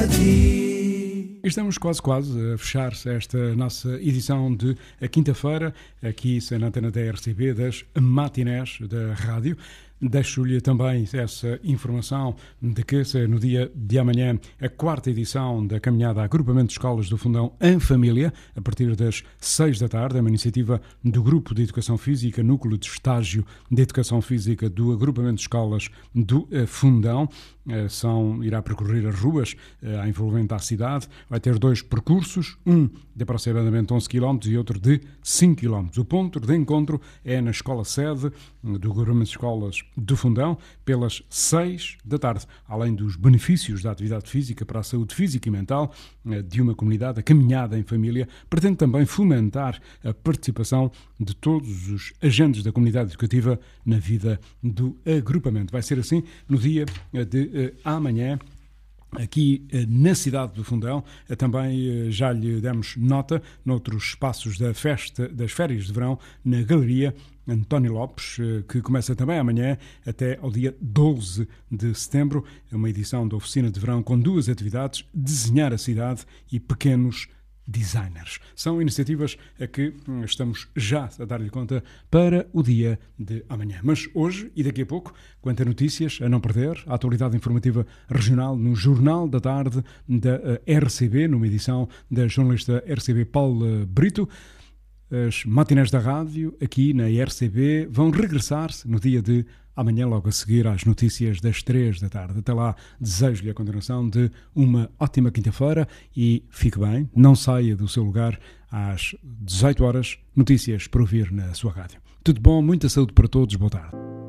Estamos quase a fechar esta nossa edição de quinta-feira, aqui na antena da RCB, das matinés da rádio. Deixo-lhe também essa informação de que no dia de amanhã a quarta edição da caminhada Agrupamento de Escolas do Fundão em Família, a partir das 6 da tarde, é uma iniciativa do Grupo de Educação Física, Núcleo de Estágio de Educação Física do Agrupamento de Escolas do Fundão. Irá percorrer as ruas envolvente a cidade, vai ter dois percursos, um de aproximadamente 11 km e outro de 5 km. O ponto de encontro é na escola-sede do Agrupamento de Escolas do Fundão, pelas 6 da tarde. Além dos benefícios da atividade física para a saúde física e mental de uma comunidade, a caminhada em família pretende também fomentar a participação de todos os agentes da comunidade educativa na vida do agrupamento. Vai ser assim no dia de amanhã, aqui na cidade do Fundão. Também já lhe demos nota noutros espaços da festa das férias de verão na Galeria António Lopes, que começa também amanhã até ao dia 12 de setembro. É uma edição da oficina de verão com duas atividades: desenhar a cidade e pequenos designers. São iniciativas a que estamos já a dar-lhe conta para o dia de amanhã. Mas hoje e daqui a pouco, quanto a notícias a não perder, a atualidade informativa regional no Jornal da Tarde da RCB, numa edição da jornalista RCB Paula Brito. As matinés da rádio aqui na RCB vão regressar-se no dia de amanhã, logo a seguir às notícias das 3 da tarde. Até lá, desejo-lhe a continuação de uma ótima quinta-feira e fique bem, não saia do seu lugar às 18 horas, notícias para ouvir na sua rádio. Tudo bom, muita saúde para todos, boa tarde.